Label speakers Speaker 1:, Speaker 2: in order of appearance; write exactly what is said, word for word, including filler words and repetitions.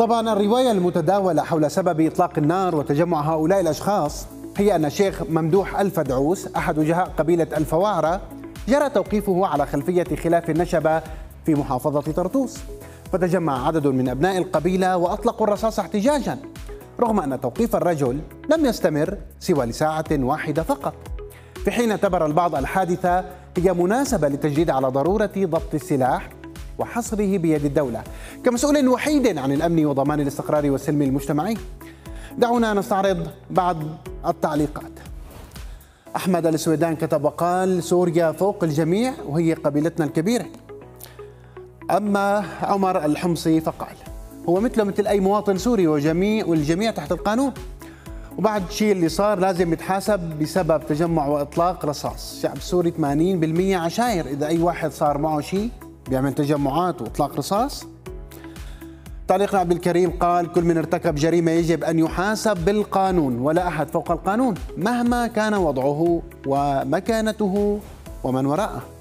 Speaker 1: طبعا الرواية المتداولة حول سبب إطلاق النار وتجمع هؤلاء الأشخاص هي أن الشيخ ممدوح الفدعوس أحد وجهاء قبيلة الفوارة جرى توقيفه على خلفية خلاف نشب في محافظة طرطوس، فتجمع عدد من أبناء القبيلة وأطلقوا الرصاص احتجاجا، رغم أن توقيف الرجل لم يستمر سوى لساعة واحدة فقط، في حين اعتبر البعض الحادثة هي مناسبة للتجديد على ضرورة ضبط السلاح وحصره بيد الدولة كمسؤول وحيد عن الأمن وضمان الاستقرار والسلم المجتمعي. دعونا نستعرض بعض التعليقات. أحمد السويدان كتب وقال: سوريا فوق الجميع وهي قبيلتنا الكبيرة. أما عمر الحمصي فقال: هو مثله مثل أي مواطن سوري وجميع والجميع تحت القانون، وبعد شيء اللي صار لازم يتحاسب بسبب تجمع وإطلاق رصاص. الشعب السوري ثمانين بالمئة عشاير، إذا أي واحد صار معه شيء بيعمل تجمعات وإطلاق رصاص. تعليق عبد الكريم قال: كل من ارتكب جريمة يجب أن يحاسب بالقانون، ولا أحد فوق القانون مهما كان وضعه ومكانته ومن وراءه.